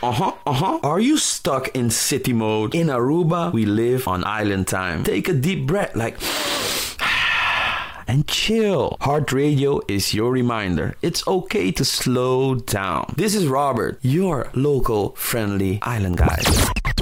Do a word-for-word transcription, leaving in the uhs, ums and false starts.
uh-huh, uh-huh. Are you stuck in city mode? In Aruba, we live on island time. Take a deep breath, like, and chill. Heart Radio is your reminder. It's okay to slow down. This is Robert, your local friendly island guide.